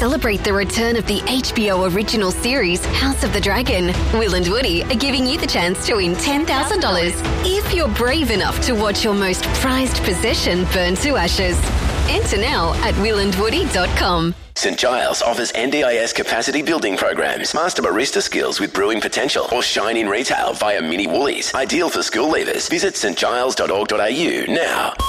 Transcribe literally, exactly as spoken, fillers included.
celebrate the return of the H B O original series House of the Dragon, Will and Woody are giving you the chance to win ten thousand dollars if you're brave enough to watch your most prized possession burn to ashes. Enter now at will and woody dot com. St Giles offers N D I S capacity building programs, master barista skills with brewing potential, or shine in retail via Mini Woolies. Ideal for school leavers. Visit st giles dot org dot a u now.